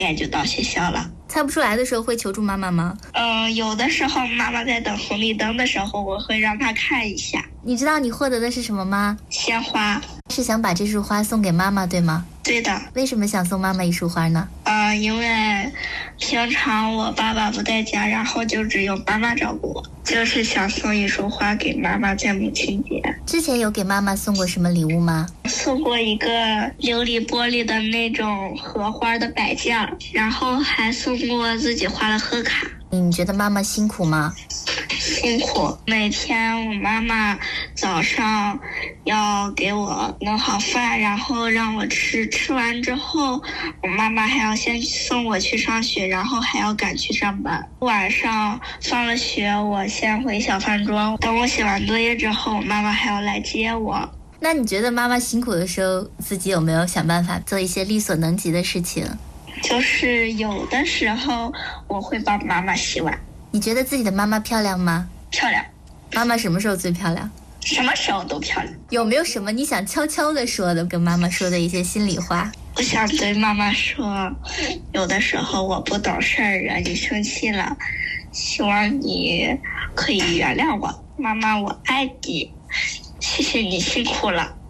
也就到学校了。 猜不出来的时候会求助妈妈吗？ 有的时候妈妈在等红绿灯的时候，我会让她看一下。 你知道你获得的是什么吗？ 鲜花。 是想把这束花送给妈妈，对吗？ 对的。 为什么想送妈妈一束花呢？ 因为平常我爸爸不在家，然后就只有妈妈照顾我，就是想送一束花给妈妈在母亲节。 之前有给妈妈送过什么礼物吗？ 送过一个琉璃玻璃的那种荷花的摆件，然后还送过自己画的贺卡。 你觉得妈妈辛苦吗？ 辛苦。每天我妈妈早上要给我弄好饭，然后让我吃，吃完之后我妈妈还要先送我去上学，然后还要赶去上班。晚上放了学，我先回小饭桌，等我写完作业之后，我妈妈还要来接我。 那你觉得妈妈辛苦的时候，自己有没有想办法做一些力所能及的事情？ 就是有的时候我会帮妈妈洗碗。 你觉得自己的妈妈漂亮吗？ 漂亮。 妈妈什么时候最漂亮？ 什么时候都漂亮。 有没有什么你想悄悄地说的，跟妈妈说的一些心里话？ 我想对妈妈说，有的时候我不懂事儿，惹你生气了，希望你可以原谅我。妈妈，我爱你，谢谢你辛苦了。